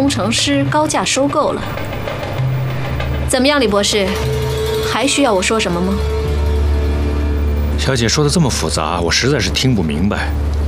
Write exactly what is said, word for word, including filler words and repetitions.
工程师高价收购了。怎么样，李博士，还需要我说什么吗？ 小姐说的这么复杂，我实在是听不明白。